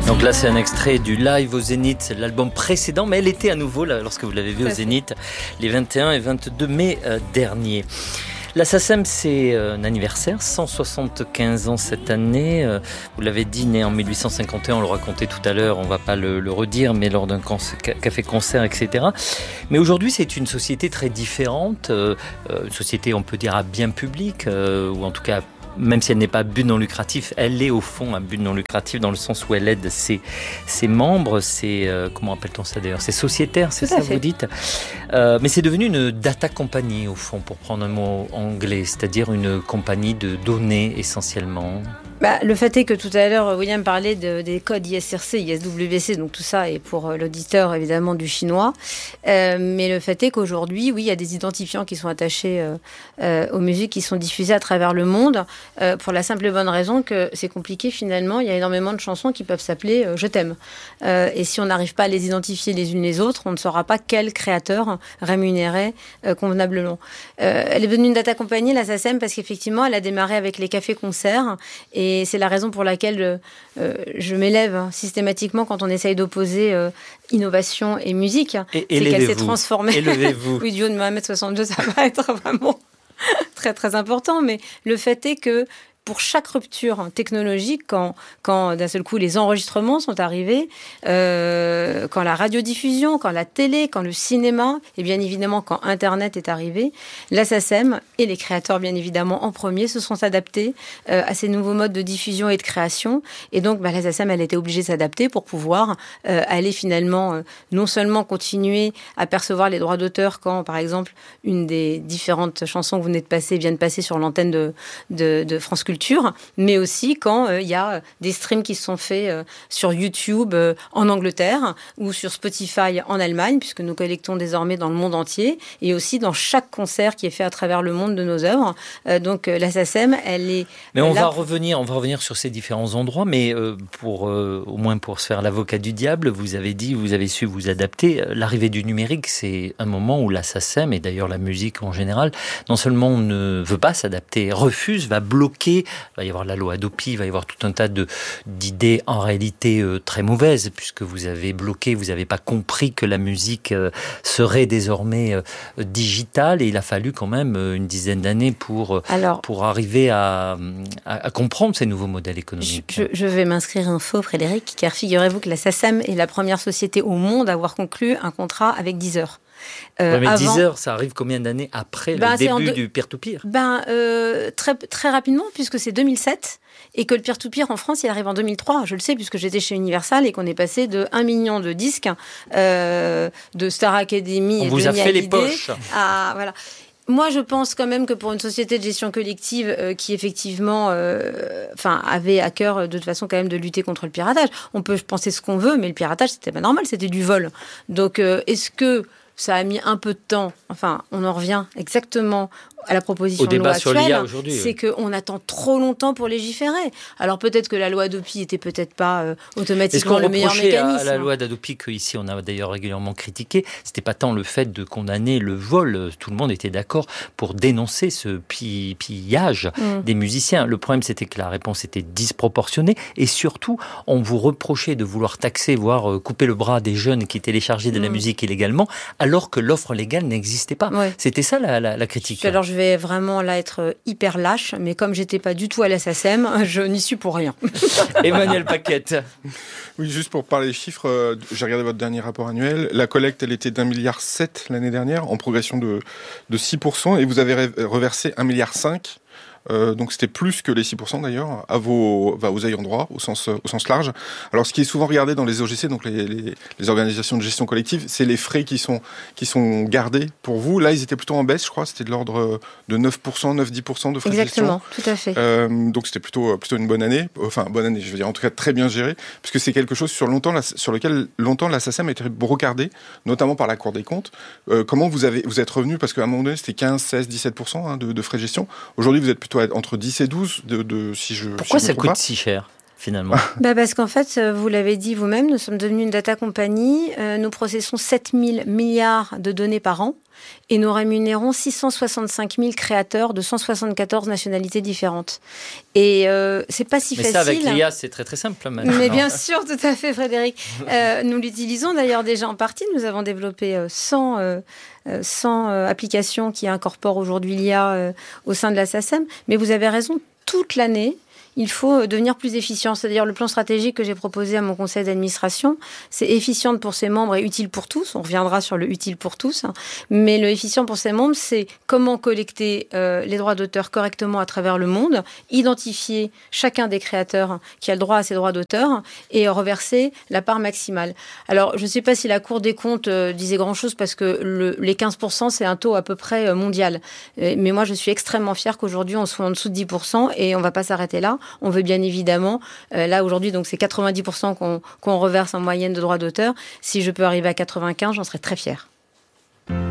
Donc là, c'est un extrait du live au Zénith, l'album précédent, mais elle était à nouveau là lorsque vous l'avez vu au Zénith les 21 et 22 mai dernier. La SACEM, c'est un anniversaire, 175 ans cette année. Vous l'avez dit, né en 1851, on le racontait tout à l'heure, on ne va pas le redire, mais lors d'un café-concert, etc. Mais aujourd'hui, c'est une société très différente, une société, on peut dire, à bien public, ou en tout cas, même si elle n'est pas à but non lucratif, elle est au fond à but non lucratif dans le sens où elle aide ses membres, comment appelle-t-on ça d'ailleurs, c'est sociétaire, c'est ça vous dites. Mais c'est devenu une data company au fond, pour prendre un mot anglais, c'est-à-dire une compagnie de données essentiellement. Le fait est que tout à l'heure, William parlait des codes ISRC, ISWC, donc tout ça est pour l'auditeur évidemment du chinois. Mais le fait est qu'aujourd'hui, oui, il y a des identifiants qui sont attachés aux musiques qui sont diffusées à travers le monde, pour la simple et bonne raison que c'est compliqué finalement. Il y a énormément de chansons qui peuvent s'appeler Je t'aime. Et si on n'arrive pas à les identifier les unes les autres, on ne saura pas quel créateur rémunérait convenablement. Elle est devenue une data company, la SACEM, parce qu'effectivement, elle a démarré avec les cafés-concerts. Et c'est la raison pour laquelle je m'élève systématiquement quand on essaye d'opposer innovation et musique. C'est qu'elle s'est transformée. Élevez-vous. Oui, du haut de 1m62, ça va être vraiment très, très important. Mais le fait est que pour chaque rupture technologique, quand d'un seul coup les enregistrements sont arrivés, quand la radiodiffusion, quand la télé, quand le cinéma, et bien évidemment quand Internet est arrivé, la SACEM et les créateurs bien évidemment en premier se sont adaptés à ces nouveaux modes de diffusion et de création. Et donc la SACEM, elle était obligée de s'adapter pour pouvoir aller finalement non seulement continuer à percevoir les droits d'auteur quand, par exemple, une des différentes chansons que vous venez de passer vient de passer sur l'antenne de France Culture, mais aussi quand il y a des streams qui se sont faits sur YouTube en Angleterre ou sur Spotify en Allemagne, puisque nous collectons désormais dans le monde entier, et aussi dans chaque concert qui est fait à travers le monde de nos œuvres. Donc la SACEM, elle est... Mais on va revenir sur ces différents endroits, mais au moins pour se faire l'avocat du diable, vous avez su vous adapter. L'arrivée du numérique, c'est un moment où la SACEM, et d'ailleurs la musique en général, non seulement ne veut pas s'adapter, refuse, va bloquer. Il va y avoir la loi Hadopi, il va y avoir tout un tas d'idées en réalité très mauvaises, puisque vous avez bloqué, vous n'avez pas compris que la musique serait désormais digitale, et il a fallu quand même une dizaine d'années pour arriver à comprendre ces nouveaux modèles économiques. Je vais m'inscrire un faux, Frédéric, car figurez-vous que la SACEM est la première société au monde à avoir conclu un contrat avec Deezer. Mais Deezer, ça arrive combien d'années après le début du peer-to-peer ? Très, très rapidement, puisque c'est 2007, et que le peer-to-peer en France, il arrive en 2003. Je le sais, puisque j'étais chez Universal et qu'on est passé de 1 million de disques de Star Academy et de vous a fait les poches. Voilà. Moi, je pense quand même que pour une société de gestion collective qui effectivement avait à cœur de toute façon quand même de lutter contre le piratage, on peut penser ce qu'on veut, mais le piratage, c'était pas normal, c'était du vol. Donc, est-ce que ça a mis un peu de temps. Enfin, on en revient exactement à la proposition de loi actuelle. C'est qu'on attend trop longtemps pour légiférer. Alors peut-être que la loi Hadopi était peut-être pas automatiquement le meilleur mécanisme. Est-ce qu'on reprochait à la loi d'Hadopi, qu'ici on a d'ailleurs régulièrement critiqué, c'était pas tant le fait de condamner le vol, tout le monde était d'accord pour dénoncer ce pillage des musiciens. Le problème, c'était que la réponse était disproportionnée, et surtout, on vous reprochait de vouloir taxer, voire couper le bras des jeunes qui téléchargeaient de la musique illégalement, alors que l'offre légale n'existait pas. Ouais. C'était ça la critique. Alors je vais vraiment là être hyper lâche, mais comme j'étais pas du tout à la SACEM, je n'y suis pour rien. Emmanuel Paquette. Oui, juste pour parler des chiffres, j'ai regardé votre dernier rapport annuel. La collecte, elle était d'1,7 milliard l'année dernière, en progression de 6%, et vous avez reversé 1,5 milliard. Donc c'était plus que les 6% d'ailleurs à vos ayants droit au sens large. Alors ce qui est souvent regardé dans les OGC, donc les organisations de gestion collective, c'est les frais qui sont gardés pour vous. Là ils étaient plutôt en baisse, je crois, c'était de l'ordre de 9%, 9-10% de frais de gestion. Exactement, tout à fait. Donc c'était plutôt une bonne année, je veux dire en tout cas très bien géré, puisque c'est quelque chose sur lequel longtemps la SACEM a été brocardée, notamment par la Cour des comptes. Comment vous êtes revenu, parce qu'à un moment donné c'était 15, 16, 17% de frais de gestion. Aujourd'hui vous êtes plutôt entre 10 et 12 Pourquoi ça coûte si cher ? finalement? Parce qu'en fait, vous l'avez dit vous-même, nous sommes devenus une data company. Nous processons 7 000 milliards de données par an et nous rémunérons 665 000 créateurs de 174 nationalités différentes. Et c'est pas si facile. Mais ça, avec l'IA, c'est très très simple. Maintenant. Mais bien sûr, tout à fait, Frédéric. Nous l'utilisons d'ailleurs déjà en partie. Nous avons développé 100 applications qui incorporent aujourd'hui l'IA au sein de la SACEM. Mais vous avez raison, toute l'année, il faut devenir plus efficient. C'est-à-dire le plan stratégique que j'ai proposé à mon conseil d'administration, c'est efficiente pour ses membres et utile pour tous. On reviendra sur le utile pour tous. Mais le efficient pour ses membres, c'est comment collecter les droits d'auteur correctement à travers le monde, identifier chacun des créateurs qui a le droit à ses droits d'auteur et reverser la part maximale. Alors, je ne sais pas si la Cour des comptes disait grand-chose parce que les 15%, c'est un taux à peu près mondial. Mais moi, je suis extrêmement fière qu'aujourd'hui, on soit en dessous de 10% et on ne va pas s'arrêter là. On veut bien évidemment, là aujourd'hui, donc c'est 90% qu'on reverse en moyenne de droits d'auteur. Si je peux arriver à 95, j'en serais très fière.